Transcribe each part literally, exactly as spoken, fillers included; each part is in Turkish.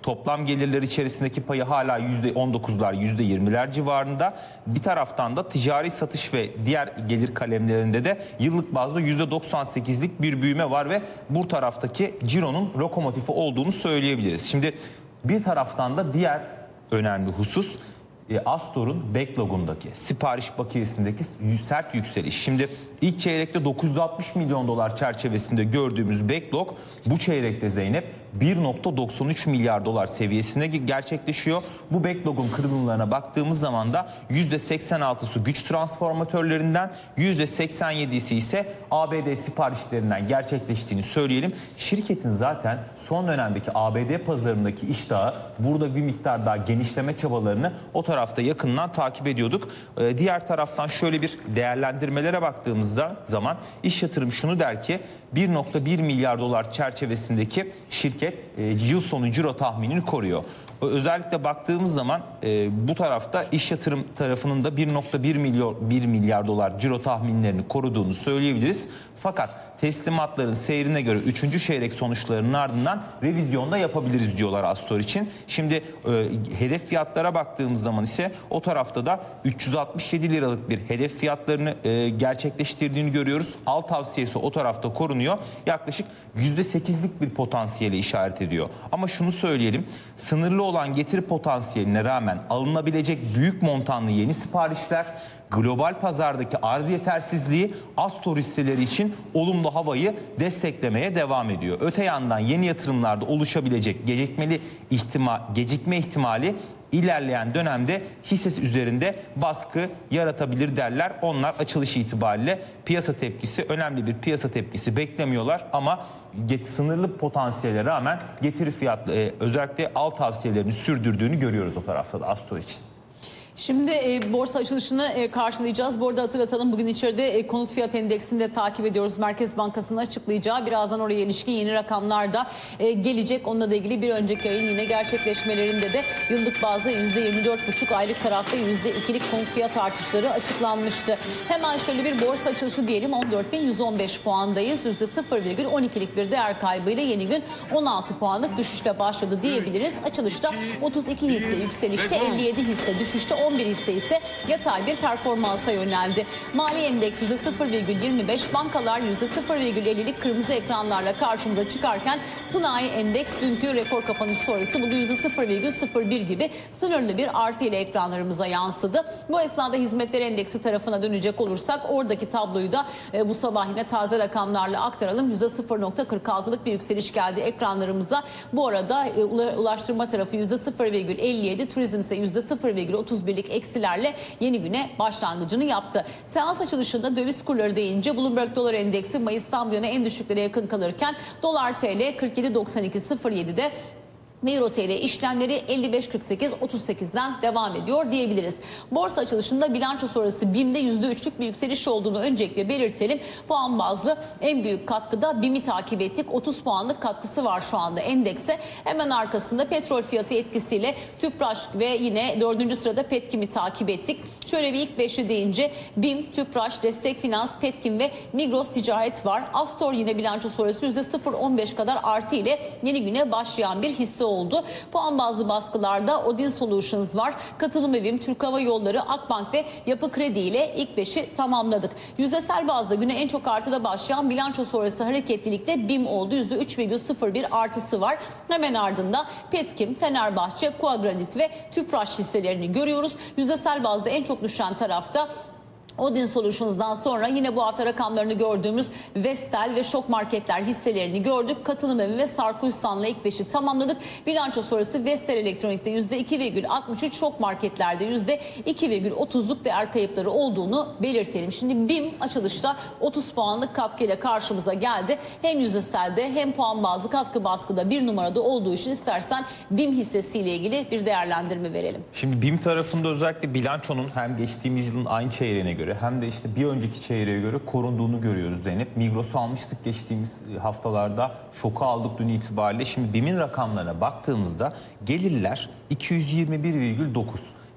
Toplam gelirler içerisindeki payı hala yüzde on dokuzlar, yüzde yirmiler civarında. Bir taraftan da ticari satış ve diğer gelir kalemlerinde de yıllık bazda yüzde doksan sekizlik bir büyüme var ve bu taraftaki cironun lokomotifi olduğunu söyleyebiliriz. Şimdi bir taraftan da diğer önemli husus Astor'un backlog'undaki, sipariş bakiyesindeki sert yükseliş. Şimdi ilk çeyrekte dokuz yüz altmış milyon dolar çerçevesinde gördüğümüz backlog bu çeyrekte Zeynep bir nokta doksan üç milyar dolar seviyesinde gerçekleşiyor. Bu backlog'un kırılımlarına baktığımız zaman da yüzde seksen altısı güç transformatörlerinden, yüzde seksen yedisi ise A B D siparişlerinden gerçekleştiğini söyleyelim. Şirketin zaten son dönemdeki A B D pazarındaki iştahı, burada bir miktar daha genişleme çabalarını o tarafta yakından takip ediyorduk. Ee, diğer taraftan şöyle bir değerlendirmelere baktığımızda zaman iş yatırım şunu der ki bir nokta bir milyar dolar çerçevesindeki şirket e, yıl sonu ciro tahminini koruyor. Özellikle baktığımız zaman e, bu tarafta iş yatırım tarafının da bir nokta bir milyar dolar ciro tahminlerini koruduğunu söyleyebiliriz. Fakat teslimatların seyrine göre üçüncü çeyrek sonuçlarının ardından revizyonda yapabiliriz diyorlar Astor için. Şimdi e, hedef fiyatlara baktığımız zaman ise o tarafta da üç yüz altmış yedi liralık bir hedef fiyatlarını e, gerçekleştirdiğini görüyoruz. Al tavsiyesi o tarafta korunuyor. Yaklaşık yüzde sekizlik bir potansiyeli işaret ediyor. Ama şunu söyleyelim, sınırlı olan getiri potansiyeline rağmen alınabilecek büyük montanlı yeni siparişler, global pazardaki arz yetersizliği Astor hisseleri için olumlu havayı desteklemeye devam ediyor. Öte yandan yeni yatırımlarda oluşabilecek gecikmeli ihtimal, gecikme ihtimali ilerleyen dönemde hissesi üzerinde baskı yaratabilir derler. Onlar açılış itibariyle piyasa tepkisi, önemli bir piyasa tepkisi beklemiyorlar ama sınırlı potansiyele rağmen getiri fiyatlı e, özellikle al tavsiyelerini sürdürdüğünü görüyoruz o tarafta da Astor için. Şimdi e, borsa açılışını e, karşılayacağız. Bu arada hatırlatalım, bugün içeride e, konut fiyat endeksini de takip ediyoruz. Merkez Bankası'nın açıklayacağı, birazdan oraya ilişkin yeni rakamlar da e, gelecek. Onunla da ilgili bir önceki ayın yine gerçekleşmelerinde de yıllık bazda yüzde yirmi dört buçuk, aylık tarafta yüzde ikilik konut fiyat artışları açıklanmıştı. Hemen şöyle bir borsa açılışı diyelim. on dört bin yüz on beş puandayız. yüzde sıfır virgül on ikilik bir değer kaybıyla yeni gün on altı puanlık düşüşle başladı diyebiliriz. Açılışta otuz iki hisse yükselişte, elli yedi hisse düşüşte, on bir hisse ise yatay bir performansa yöneldi. Mali endeks yüzde sıfır virgül yirmi beş, bankalar yüzde sıfır virgül ellilik kırmızı ekranlarla karşımıza çıkarken sanayi endeks dünkü rekor kapanış sonrası bugün yüzde sıfır virgül sıfır bir gibi sınırlı bir artı ile ekranlarımıza yansıdı. Bu esnada hizmetler endeksi tarafına dönecek olursak oradaki tabloyu da e, bu sabah yine taze rakamlarla aktaralım. yüzde sıfır virgül kırk altılık bir yükseliş geldi ekranlarımıza. Bu arada e, ulaştırma tarafı yüzde sıfır virgül elli yedi, turizm ise yüzde sıfır virgül otuz birlik eksilerle yeni güne başlangıcını yaptı. Seans açılışında döviz kurları deyince Bloomberg Dolar Endeksi Mayıs'tan bu yana en düşüklere yakın kalırken Dolar T L kırk yedi doksan iki sıfır yedi'de ve Euro T L işlemleri elli beş kırk sekiz otuz sekiz'den devam ediyor diyebiliriz. Borsa açılışında bilanço sonrası B İ M'de yüzde üçlük bir yükseliş olduğunu öncelikle belirtelim. Puan bazlı en büyük katkıda B İ M'i takip ettik. otuz puanlık katkısı var şu anda endekse. Hemen arkasında petrol fiyatı etkisiyle Tüpraş ve yine dördüncü sırada Petkim'i takip ettik. Şöyle bir ilk beşli deyince B İ M, Tüpraş, Destek Finans, Petkim ve Migros Ticaret var. Astor yine bilanço sonrası yüzde sıfır virgül on beş kadar artı ile yeni güne başlayan bir hisse oldu. Puan bazlı baskılarda Odin Solutions var. Katılım Evim, Türk Hava Yolları, Akbank ve Yapı Kredi ile ilk beşi tamamladık. Yüzdesel bazda güne en çok artıda başlayan bilanço sonrası hareketlilikle B İ M oldu. yüzde üç virgül sıfır bir artısı var. Hemen ardında Petkim, Fenerbahçe, Kuagranit ve Tüpraş hisselerini görüyoruz. Yüzdesel bazda en çok düşen tarafta Odin Solutions'dan sonra yine bu hafta rakamlarını gördüğümüz Vestel ve Şok Marketler hisselerini gördük. Katılım Evi ve Sarkuysan'la ilk beşi tamamladık. Bilanço sonrası Vestel Elektronik'te yüzde iki virgül altmış üç, Şok Marketler'de yüzde iki virgül otuz'luk değer kayıpları olduğunu belirtelim. Şimdi B İ M açılışta otuz puanlık katkıyla karşımıza geldi. Hem yüzdeselde hem puan bazlı katkı baskıda bir numarada olduğu için istersen B İ M hissesiyle ilgili bir değerlendirme verelim. Şimdi B İ M tarafında özellikle bilançonun hem geçtiğimiz yılın aynı çeyreğine göre hem de işte bir önceki çeyreğe göre korunduğunu görüyoruz Zeynep. Migros'u almıştık geçtiğimiz haftalarda. Şoku aldık dün itibariyle. Şimdi B İ M'in rakamlarına baktığımızda gelirler iki yüz yirmi bir virgül dokuz.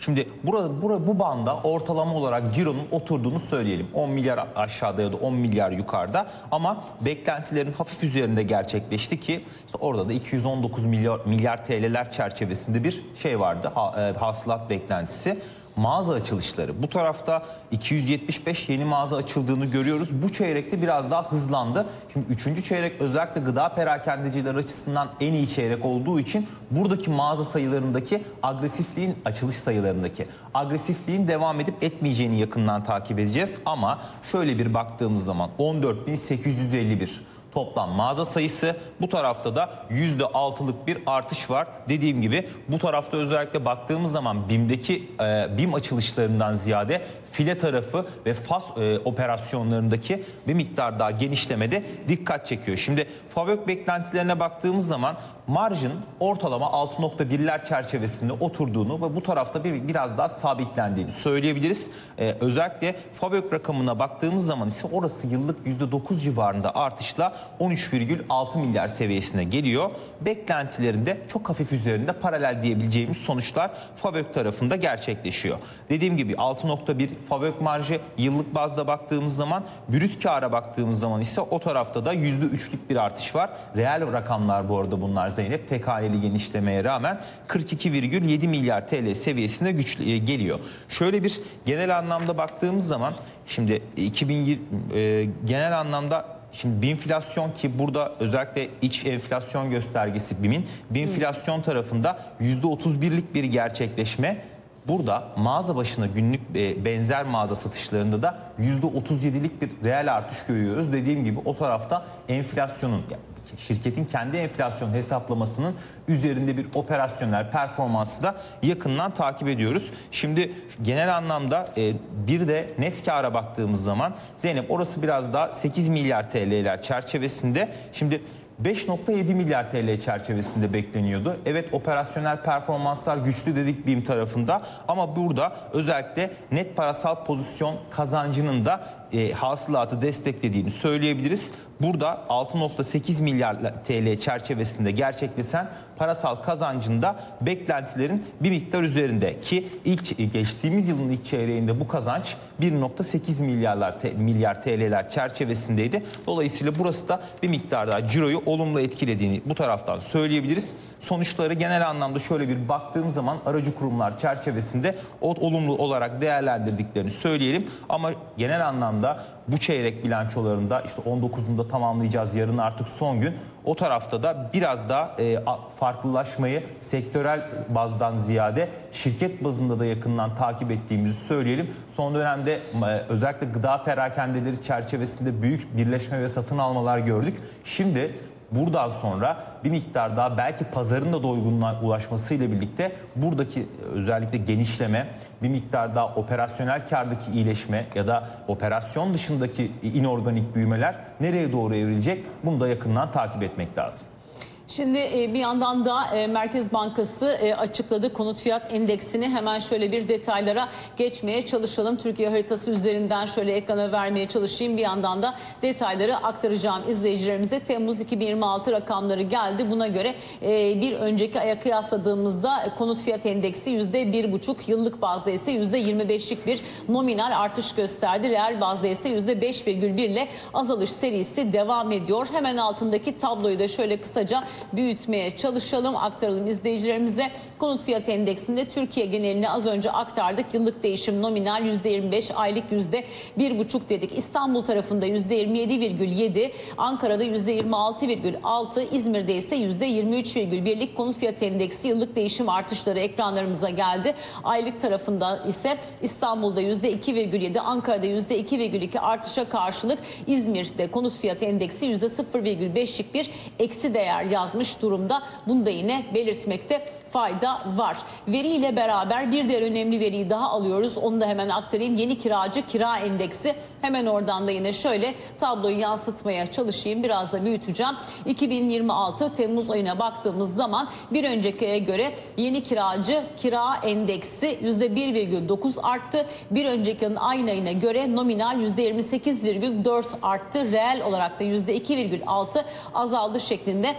Şimdi burada, burada bu banda ortalama olarak cironun oturduğunu söyleyelim. on milyar aşağıda ya da on milyar yukarıda, ama beklentilerin hafif üzerinde gerçekleşti ki işte orada da iki yüz on dokuz milyar, milyar T L'ler çerçevesinde bir şey vardı, ha, e, hasılat beklentisi. Mağaza açılışları bu tarafta iki yüz yetmiş beş yeni mağaza açıldığını görüyoruz. Bu çeyrekte biraz daha hızlandı. Şimdi üçüncü çeyrek özellikle gıda perakendeciler açısından en iyi çeyrek olduğu için buradaki mağaza sayılarındaki agresifliğin, açılış sayılarındaki agresifliğin devam edip etmeyeceğini yakından takip edeceğiz. Ama şöyle bir baktığımız zaman on dört bin sekiz yüz elli bir toplam mağaza sayısı, bu tarafta da yüzde altılık bir artış var. Dediğim gibi bu tarafta özellikle baktığımız zaman BİM'deki e, BİM açılışlarından ziyade file tarafı ve fas e, operasyonlarındaki bir miktar daha genişlemede dikkat çekiyor. Şimdi FAVÖK beklentilerine baktığımız zaman marjın ortalama altı nokta birler çerçevesinde oturduğunu ve bu tarafta bir, biraz daha sabitlendiğini söyleyebiliriz. Ee, özellikle FAVÖK rakamına baktığımız zaman ise orası yıllık yüzde dokuz civarında artışla on üç virgül altı milyar seviyesine geliyor. Beklentilerinde çok hafif üzerinde paralel diyebileceğimiz sonuçlar FAVÖK tarafında gerçekleşiyor. Dediğim gibi altı nokta bir FAVÖK marjı, yıllık bazda baktığımız zaman, brüt kâra baktığımız zaman ise o tarafta da yüzde üçlük bir artış var. Reel rakamlar bu arada bunlar Zeynep, tek haneli genişlemeye rağmen kırk iki virgül yedi milyar T L seviyesine güçlü e, geliyor. Şöyle bir genel anlamda baktığımız zaman şimdi iki bin yirmi e, genel anlamda şimdi BİMflasyon, ki burada özellikle iç enflasyon göstergesi BİM'in BİMflasyon tarafında yüzde otuz birlik bir gerçekleşme. Burada mağaza başına günlük e, benzer mağaza satışlarında da yüzde otuz yedilik bir reel artış görüyoruz. Dediğim gibi o tarafta enflasyonun, şirketin kendi enflasyon hesaplamasının üzerinde bir operasyonel performansı da yakından takip ediyoruz. Şimdi genel anlamda e, bir de net kâra baktığımız zaman Zeynep, orası biraz daha sekiz milyar T L'ler çerçevesinde. Şimdi beş nokta yedi milyar T L çerçevesinde bekleniyordu. Evet, operasyonel performanslar güçlü dedik BİM tarafında, ama burada özellikle net parasal pozisyon kazancının da e, hasılatı desteklediğini söyleyebiliriz. Burada altı nokta sekiz milyar T L çerçevesinde gerçekleşen parasal kazancında beklentilerin bir miktar üzerinde, ki ilk geçtiğimiz yılın ilk çeyreğinde bu kazanç bir nokta sekiz milyarlar milyar T L'ler çerçevesindeydi. Dolayısıyla burası da bir miktar daha ciroyu olumlu etkilediğini bu taraftan söyleyebiliriz. Sonuçları genel anlamda şöyle bir baktığımız zaman aracı kurumlar çerçevesinde olumlu olarak değerlendirdiklerini söyleyelim. Ama genel anlamda bu çeyrek bilançolarında işte on dokuzunda tamamlayacağız, yarın artık son gün. O tarafta da biraz daha e, farklılaşmayı sektörel bazdan ziyade şirket bazında da yakından takip ettiğimizi söyleyelim. Son dönemde e, özellikle gıda perakendeleri çerçevesinde büyük birleşme ve satın almalar gördük. Şimdi buradan sonra bir miktar daha belki pazarın da doygunluğa ulaşmasıyla birlikte buradaki özellikle genişleme, bir miktar daha operasyonel kârdaki iyileşme ya da operasyon dışındaki inorganik büyümeler nereye doğru evrilecek, bunu da yakından takip etmek lazım. Şimdi bir yandan da Merkez Bankası açıkladı konut fiyat endeksini. Hemen şöyle bir detaylara geçmeye çalışalım. Türkiye haritası üzerinden şöyle ekrana vermeye çalışayım. Bir yandan da detayları aktaracağım izleyicilerimize. Temmuz iki bin yirmi altı rakamları geldi. Buna göre bir önceki aya kıyasladığımızda konut fiyat endeksi yüzde bir buçuk, yıllık bazda ise yüzde yirmi beşlik bir nominal artış gösterdi. Reel bazda ise yüzde beş virgül bir ile azalış serisi devam ediyor. Hemen altındaki tabloyu da şöyle kısaca büyütmeye çalışalım, aktaralım izleyicilerimize. Konut fiyat endeksinde Türkiye genelini az önce aktardık. Yıllık değişim nominal yüzde yirmi beş, aylık yüzde bir buçuk dedik. İstanbul tarafında yüzde yirmi yedi virgül yedi, Ankara'da yüzde yirmi altı virgül altı, İzmir'de ise yüzde yirmi üç virgül birlik konut fiyat endeksi yıllık değişim artışları ekranlarımıza geldi. Aylık tarafında ise İstanbul'da yüzde iki virgül yedi, Ankara'da yüzde iki virgül iki artışa karşılık İzmir'de konut fiyat endeksi yüzde sıfır virgül beşlik bir eksi değer yazmış durumda. Bunu da yine belirtmekte fayda var. Veriyle beraber bir diğer önemli veriyi daha alıyoruz. Onu da hemen aktarayım. Yeni kiracı kira endeksi. Hemen oradan da yine şöyle tabloyu yansıtmaya çalışayım. Biraz da büyüteceğim. iki bin yirmi altı Temmuz ayına baktığımız zaman bir öncekiye göre yeni kiracı kira endeksi yüzde bir virgül dokuz arttı. Bir önceki yılın aynı ayına göre nominal yüzde yirmi sekiz virgül dört arttı. Reel olarak da yüzde iki virgül altı azaldı şeklinde değer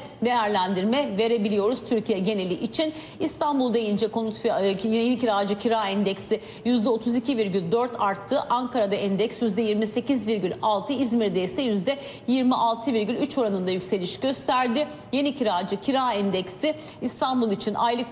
değerlendirme verebiliyoruz Türkiye geneli için. İstanbul deyince konut fiyatı, yeni kiracı kira endeksi yüzde otuz iki virgül dört arttı. Ankara'da endeks yüzde yirmi sekiz virgül altı, İzmir'de ise yüzde yirmi altı virgül üç oranında yükseliş gösterdi. Yeni kiracı kira endeksi İstanbul için aylık